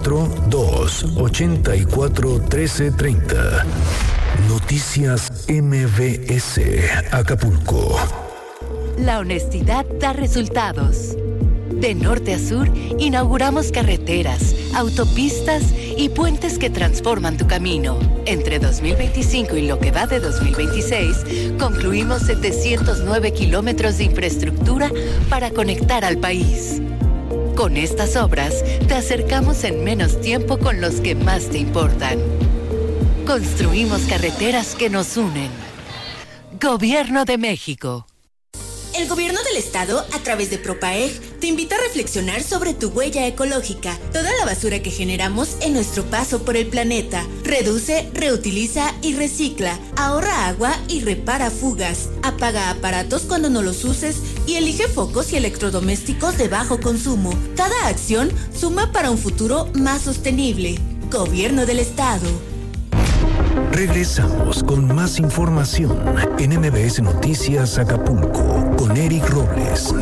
442-84-1330. Noticias MBS Acapulco. La honestidad da resultados. De norte a sur, inauguramos carreteras, autopistas y puentes que transforman tu camino. Entre 2025 y lo que va de 2026, concluimos 709 kilómetros de infraestructura para conectar al país. Con estas obras, te acercamos en menos tiempo con los que más te importan. Construimos carreteras que nos unen. Gobierno de México. El gobierno del estado, a través de Propaeg, te invita a reflexionar sobre tu huella ecológica, toda la basura que generamos en nuestro paso por el planeta. Reduce, reutiliza y recicla. Ahorra agua y repara fugas. Apaga aparatos cuando no los uses y elige focos y electrodomésticos de bajo consumo. Cada acción suma para un futuro más sostenible. Gobierno del estado. Regresamos con más información en MBS Noticias Acapulco con Eric Robles.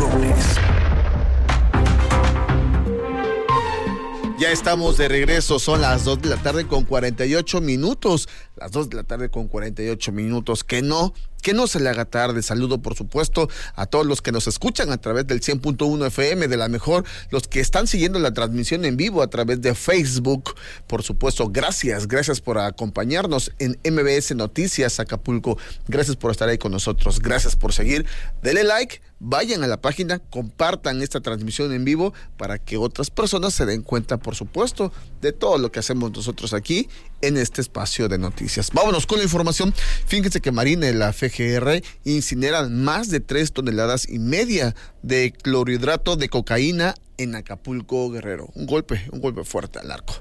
Ya estamos de regreso, son las 2 de la tarde con 48 minutos. Las 2 de la tarde con 48 minutos. Que no se le haga tarde. Saludo, por supuesto, a todos los que nos escuchan a través del 100.1 FM de la mejor, los que están siguiendo la transmisión en vivo a través de Facebook. Por supuesto, gracias por acompañarnos en MBS Noticias Acapulco. Gracias por estar ahí con nosotros. Gracias por seguir. Dele like, vayan a la página, compartan esta transmisión en vivo para que otras personas se den cuenta, por supuesto, de todo lo que hacemos nosotros aquí en este espacio de noticias. Vámonos con la información. Fíjense que Marina y la FGR incineran más de 3,5 toneladas de clorhidrato de cocaína en Acapulco, Guerrero. Un golpe fuerte al narco.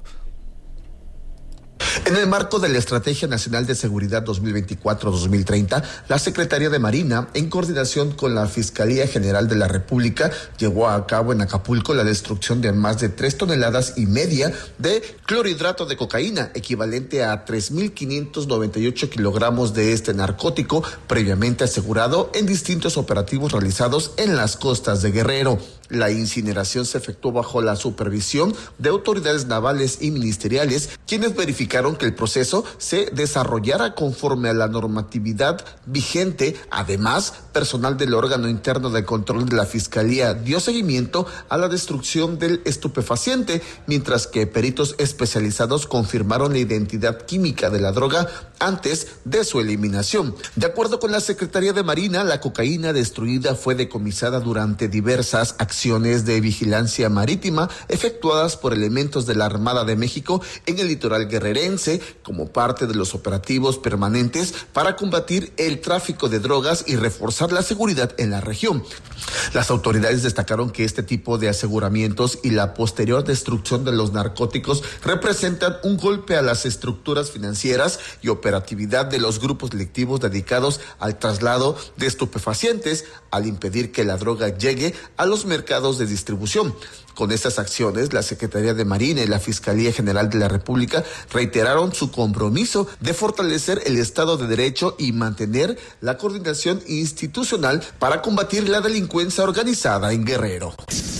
En el marco de la Estrategia Nacional de Seguridad 2024-2030, la Secretaría de Marina, en coordinación con la Fiscalía General de la República, llevó a cabo en Acapulco la destrucción de más de 3,5 toneladas de clorhidrato de cocaína, equivalente a 3,598 kilogramos de este narcótico, previamente asegurado en distintos operativos realizados en las costas de Guerrero. La incineración se efectuó bajo la supervisión de autoridades navales y ministeriales, quienes verificaron que el proceso se desarrollara conforme a la normatividad vigente. Además, personal del órgano interno de control de la Fiscalía dio seguimiento a la destrucción del estupefaciente, mientras que peritos especializados confirmaron la identidad química de la droga antes de su eliminación. De acuerdo con la Secretaría de Marina, la cocaína destruida fue decomisada durante diversas acciones de vigilancia marítima efectuadas por elementos de la Armada de México en el litoral guerrerense, como parte de los operativos permanentes para combatir el tráfico de drogas y reforzar la seguridad en la región. Las autoridades destacaron que este tipo de aseguramientos y la posterior destrucción de los narcóticos representan un golpe a las estructuras financieras y operatividad de los grupos delictivos dedicados al traslado de estupefacientes, al impedir que la droga llegue a los mercados de distribución. Con estas acciones, la Secretaría de Marina y la Fiscalía General de la República reiteraron su compromiso de fortalecer el Estado de Derecho y mantener la coordinación institucional para combatir la delincuencia organizada en Guerrero.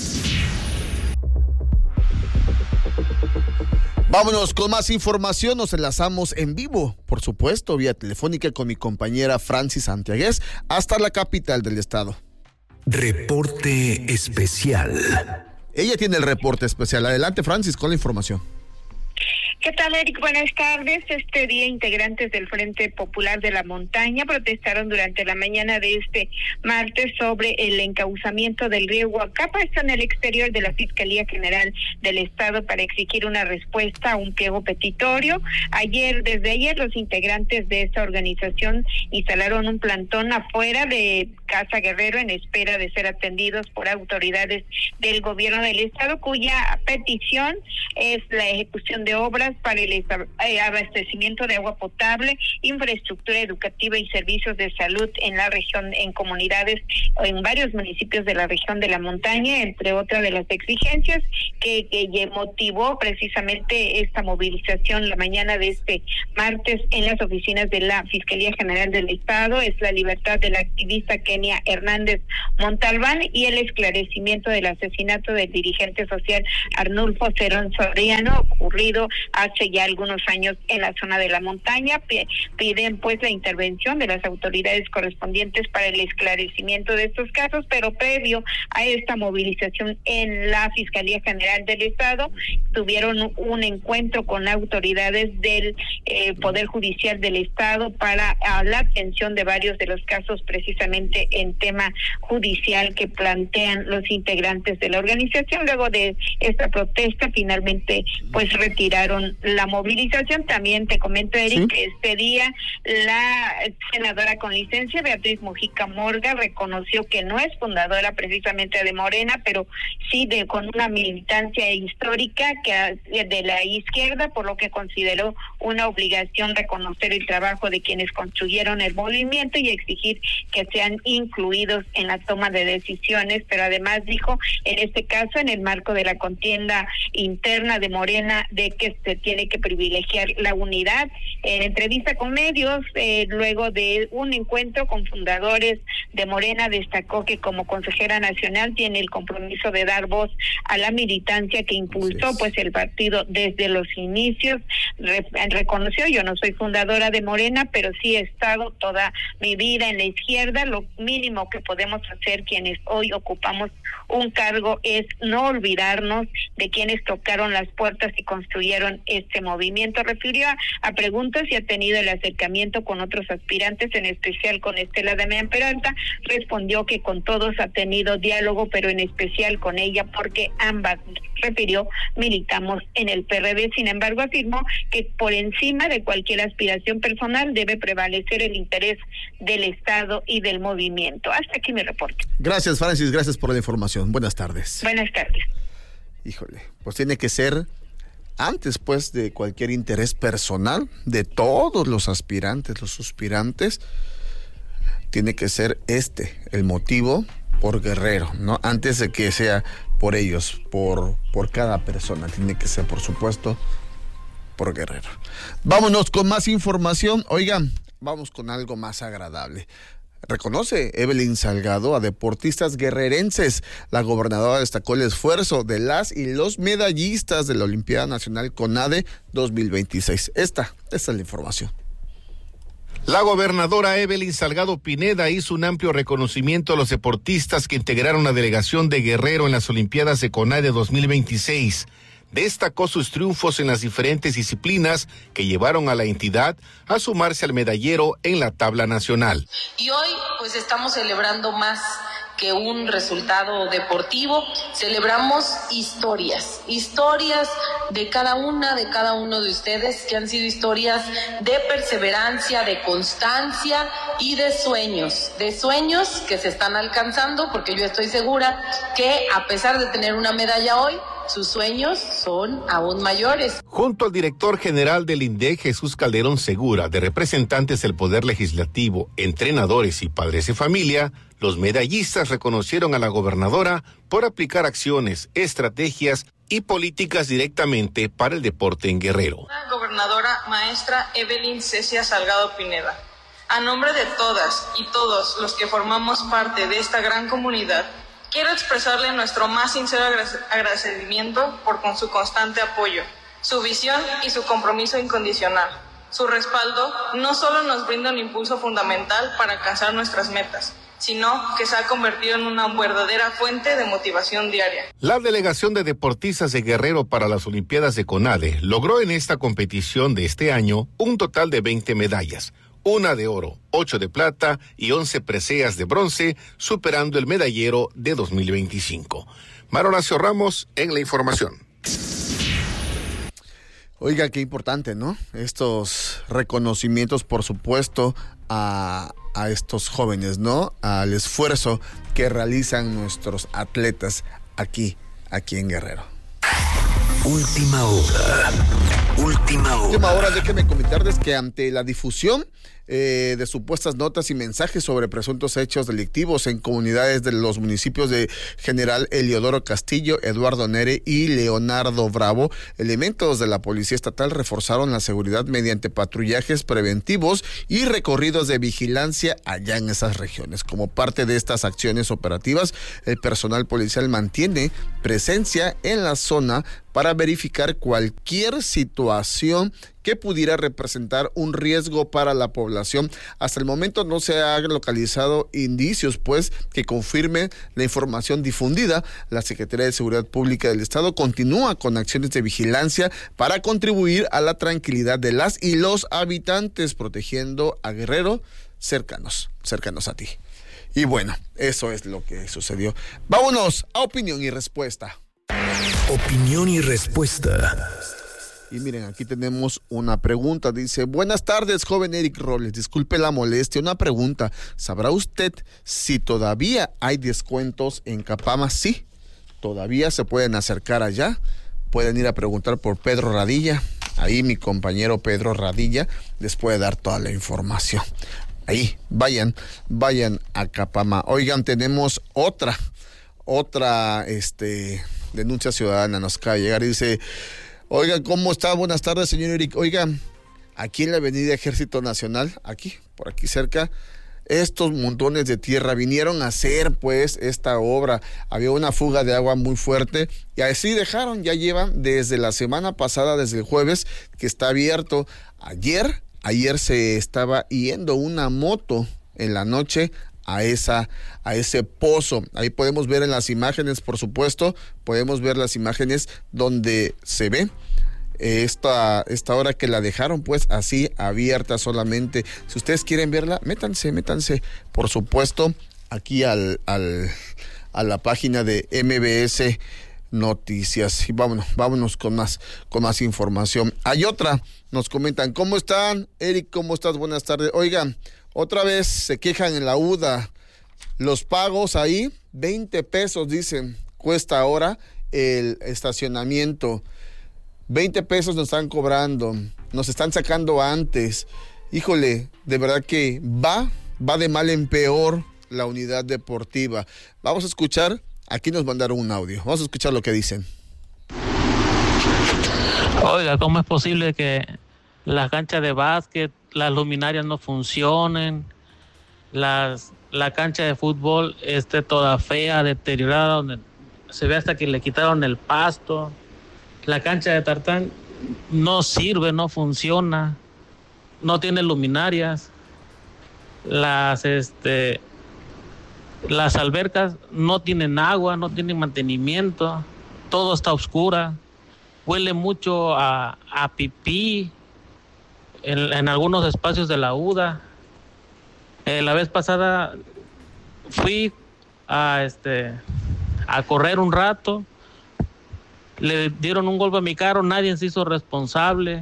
Vámonos con más información, nos enlazamos en vivo, por supuesto, vía telefónica con mi compañera Francis Santiagués hasta la capital del estado. Reporte especial. Ella tiene el reporte especial. Adelante, Francis, con la información. ¿Qué tal, Eric? Buenas tardes. Este día, integrantes del Frente Popular de la Montaña protestaron durante la mañana de este martes sobre el encauzamiento del río Huacapa. Esto en el exterior de la Fiscalía General del Estado para exigir una respuesta a un pliego petitorio. Desde ayer, los integrantes de esta organización instalaron un plantón afuera de Casa Guerrero en espera de ser atendidos por autoridades del gobierno del Estado, cuya petición es la ejecución de obras para el abastecimiento de agua potable, infraestructura educativa y servicios de salud en la región, en comunidades, en varios municipios de la región de la montaña, entre otras de las exigencias que motivó precisamente esta movilización la mañana de este martes en las oficinas de la Fiscalía General del Estado. Es la libertad de la activista Kenia Hernández Montalbán y el esclarecimiento del asesinato del dirigente social Arnulfo Cerón Soriano, ocurrido hace ya algunos años en la zona de la montaña. Piden pues la intervención de las autoridades correspondientes para el esclarecimiento de estos casos, pero previo a esta movilización en la Fiscalía General del Estado tuvieron un encuentro con autoridades del Poder Judicial del Estado para la atención de varios de los casos precisamente en tema judicial que plantean los integrantes de la organización. Luego de esta protesta finalmente pues retiraron la movilización. También te comento, Eric, que este día la senadora con licencia Beatriz Mujica Morga reconoció que no es fundadora precisamente de Morena, pero sí con una militancia histórica de la izquierda, por lo que consideró una obligación reconocer el trabajo de quienes construyeron el movimiento y exigir que sean incluidos en la toma de decisiones. Pero además dijo, en este caso, en el marco de la contienda interna de Morena, de que se tiene que privilegiar la unidad. En entrevista con medios, luego de un encuentro con fundadores de Morena, destacó que como consejera nacional tiene el compromiso de dar voz a la militancia que impulsó pues el partido desde los inicios. Reconoció, yo no soy fundadora de Morena, pero sí he estado toda mi vida en la izquierda. Lo mínimo que podemos hacer quienes hoy ocupamos un cargo es no olvidarnos de quienes tocaron las puertas y construyeron este movimiento. Refirió a preguntas si ha tenido el acercamiento con otros aspirantes, en especial con Estela Damián Peralta. Respondió que con todos ha tenido diálogo, pero en especial con ella porque ambas, refirió, militamos en el PRD. Sin embargo, afirmó que por encima de cualquier aspiración personal debe prevalecer el interés del Estado y del movimiento. Hasta aquí mi reporte. Gracias, Francis, gracias por la información. Buenas tardes. Buenas tardes. Híjole, pues tiene que ser antes pues de cualquier interés personal de todos los aspirantes, los suspirantes, tiene que ser el motivo por Guerrero, ¿no? Antes de que sea por ellos, por cada persona, tiene que ser, por supuesto, por Guerrero. Vámonos con más información. Oigan, vamos con algo más agradable. Reconoce Evelyn Salgado a deportistas guerrerenses. La gobernadora destacó el esfuerzo de las y los medallistas de la Olimpiada Nacional CONADE 2026. Esta es la información. La gobernadora Evelyn Salgado Pineda hizo un amplio reconocimiento a los deportistas que integraron la delegación de Guerrero en las Olimpiadas de CONADE 2026. Destacó sus triunfos en las diferentes disciplinas que llevaron a la entidad a sumarse al medallero en la tabla nacional. Y hoy pues estamos celebrando más que un resultado deportivo, celebramos historias de cada uno de ustedes, que han sido historias de perseverancia, de constancia y de sueños que se están alcanzando, porque yo estoy segura que a pesar de tener una medalla hoy, sus sueños son aún mayores. Junto al director general del INDEC, Jesús Calderón Segura, de representantes del Poder Legislativo, entrenadores y padres de familia, los medallistas reconocieron a la gobernadora por aplicar acciones, estrategias y políticas directamente para el deporte en Guerrero. La gobernadora maestra Evelyn Cecia Salgado Pineda, a nombre de todas y todos los que formamos parte de esta gran comunidad, quiero expresarle nuestro más sincero agradecimiento con su constante apoyo, su visión y su compromiso incondicional. Su respaldo no solo nos brinda un impulso fundamental para alcanzar nuestras metas, sino que se ha convertido en una verdadera fuente de motivación diaria. La delegación de deportistas de Guerrero para las Olimpiadas de CONADE logró en esta competición de este año un total de 20 medallas, 1 de oro, 8 de plata y 11 preseas de bronce, superando el medallero de 2025. Mar Horacio Ramos en la información. Oiga, qué importante, ¿no? Estos reconocimientos, por supuesto, a estos jóvenes, ¿no? Al esfuerzo que realizan nuestros atletas aquí en Guerrero. Última hora. Última hora. Déjenme comentarles que ante la difusión de supuestas notas y mensajes sobre presuntos hechos delictivos en comunidades de los municipios de General Eliodoro Castillo, Eduardo Nere y Leonardo Bravo, elementos de la Policía Estatal reforzaron la seguridad mediante patrullajes preventivos y recorridos de vigilancia allá en esas regiones. Como parte de estas acciones operativas, el personal policial mantiene presencia en la zona para verificar cualquier situación que pudiera representar un riesgo para la población. Hasta el momento no se han localizado indicios, pues, que confirmen la información difundida. La Secretaría de Seguridad Pública del Estado continúa con acciones de vigilancia para contribuir a la tranquilidad de las y los habitantes, protegiendo a Guerrero cercanos a ti. Y bueno, eso es lo que sucedió. Vámonos a opinión y respuesta. Opinión y respuesta. Y miren, aquí tenemos una pregunta. Dice: buenas tardes, joven Eric Robles. Disculpe la molestia. Una pregunta. ¿Sabrá usted si todavía hay descuentos en Capama? Sí, todavía se pueden acercar allá. Pueden ir a preguntar por Pedro Radilla. Ahí mi compañero Pedro Radilla les puede dar toda la información. Ahí, vayan a Capama. Oigan, tenemos otra denuncia ciudadana. Nos acaba de llegar y dice: oiga, ¿cómo está? Buenas tardes, señor Eric. Oiga, aquí en la avenida Ejército Nacional, por aquí cerca, estos montones de tierra vinieron a hacer, pues, esta obra. Había una fuga de agua muy fuerte y así dejaron. Ya llevan desde la semana pasada, desde el jueves, que está abierto. Ayer se estaba yendo una moto en la noche a ese pozo. Ahí podemos ver en las imágenes, por supuesto, podemos ver las imágenes donde se ve esta hora que la dejaron, pues, así abierta solamente. Si ustedes quieren verla, métanse, por supuesto, aquí a la página de MBS Noticias. Y vámonos con más información. Hay otra, nos comentan: ¿cómo están, Eric? ¿Cómo estás? Buenas tardes. Oigan, otra vez se quejan en la UDA. Los pagos ahí, 20 pesos, dicen, cuesta ahora el estacionamiento. 20 pesos nos están cobrando, nos están sacando antes. Híjole, de verdad que va de mal en peor la unidad deportiva. Vamos a escuchar, aquí nos mandaron un audio. Vamos a escuchar lo que dicen. Oiga, ¿cómo es posible que las canchas de básquet, las luminarias no funcionen, la cancha de fútbol esté toda fea, deteriorada, donde se ve hasta que le quitaron el pasto, la cancha de tartán no sirve, no funciona, no tiene luminarias, las albercas no tienen agua, no tienen mantenimiento, todo está oscura, huele mucho a pipí en algunos espacios de la UDA. La vez pasada fui a correr un rato, le dieron un golpe a mi carro, nadie se hizo responsable.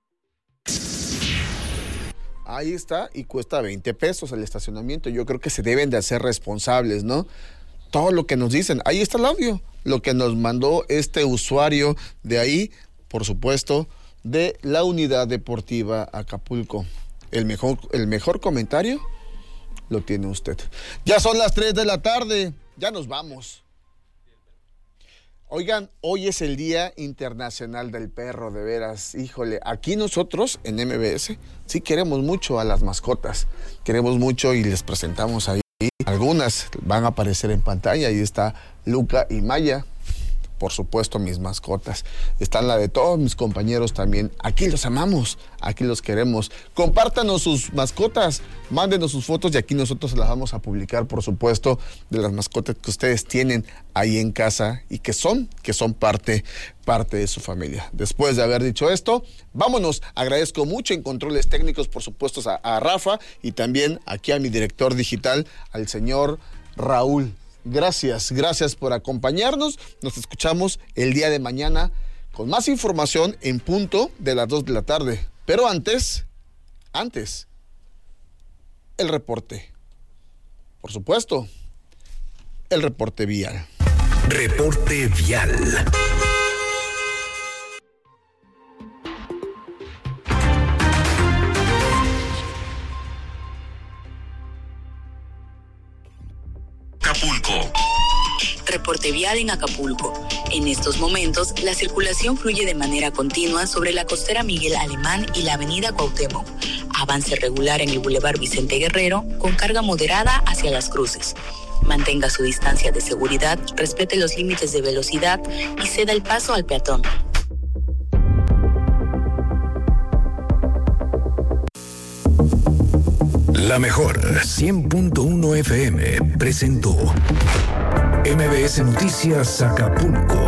Ahí está, y cuesta 20 pesos el estacionamiento. Yo creo que se deben de hacer responsables, ¿no? Todo lo que nos dicen. Ahí está el audio, lo que nos mandó este usuario de ahí, por supuesto, de la unidad deportiva Acapulco. El mejor comentario lo tiene usted. Ya son las 3 de la tarde, ya nos vamos. Oigan, hoy es el Día Internacional del Perro, de veras, híjole, aquí nosotros en MBS sí queremos mucho a las mascotas, queremos mucho y les presentamos ahí. Algunas van a aparecer en pantalla, ahí está Luca y Maya, por supuesto mis mascotas, están la de todos mis compañeros también. Aquí los amamos, aquí los queremos. Compártanos sus mascotas, mándenos sus fotos y aquí nosotros las vamos a publicar, por supuesto, de las mascotas que ustedes tienen ahí en casa y que son parte de su familia. Después de haber dicho esto, vámonos. Agradezco mucho en controles técnicos, por supuesto, a Rafa y también aquí a mi director digital, al señor Raúl. Gracias por acompañarnos. Nos escuchamos el día de mañana con más información en punto de las 2 de la tarde. Pero antes, el reporte. Por supuesto, el reporte vial. Reporte vial. Reporte vial en Acapulco. En estos momentos, la circulación fluye de manera continua sobre la costera Miguel Alemán y la avenida Cuauhtémoc. Avance regular en el Boulevard Vicente Guerrero, con carga moderada hacia Las Cruces. Mantenga su distancia de seguridad, respete los límites de velocidad y ceda el paso al peatón. La mejor 100.1 FM presentó MBS Noticias Acapulco.